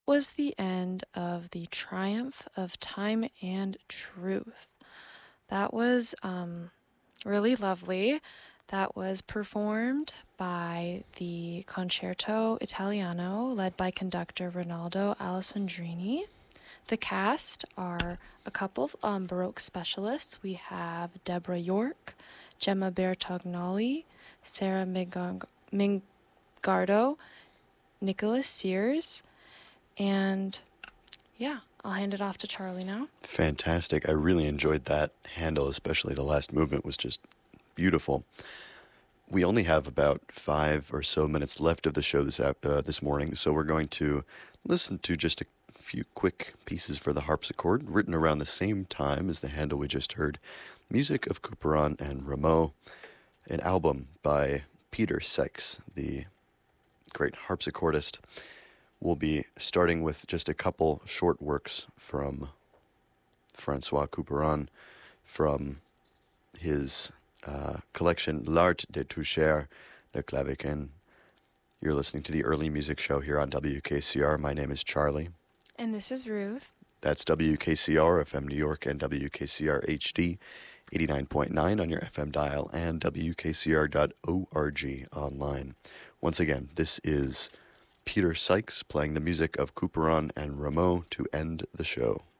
was the end of the Triumph of Time and Truth. That was really lovely. That was performed by the Concerto Italiano, led by conductor Ronaldo Alessandrini. The cast are a couple of Baroque specialists. We have Deborah York, Gemma Bertognoli, Sarah Mingardo, Nicholas Sears, and yeah, I'll hand it off to Charlie now. Fantastic. I really enjoyed that Handel, especially the last movement was just beautiful. We only have about 5 or so minutes left of the show this morning, so we're going to listen to just a few quick pieces for the harpsichord, written around the same time as the Handel we just heard. Music of Couperin and Rameau, an album by Peter Sykes, the great harpsichordist. We'll be starting with just a couple short works from Francois Couperin from his collection L'Art de toucher le clavecin. You're listening to the Early Music Show here on WKCR. My name is Charlie. And this is Ruth. That's WKCR FM New York and WKCR HD 89.9 on your FM dial and WKCR.org online. Once again, this is Peter Sykes playing the music of Couperin and Rameau to end the show.